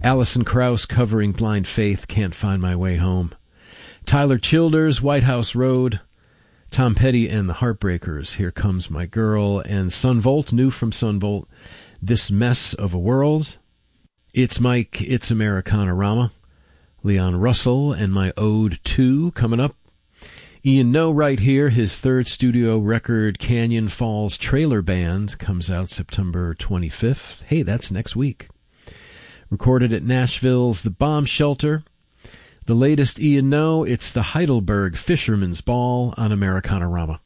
Alison Krauss covering Blind Faith, Can't Find My Way Home. Tyler Childers, White House Road. Tom Petty and the Heartbreakers, Here Comes My Girl. And Son Volt, new from Son Volt, This Mess of a World. It's Mike, It's Americana-rama. Leon Russell and My Ode 2 coming up. Ian Noe right here, his third studio record, Canyon Falls Trailer Band, comes out September 25th. Hey, that's next week. Recorded at Nashville's The Bomb Shelter. The latest Ian Noe, it's the Heidelberg Fisherman's Ball on Americana-rama.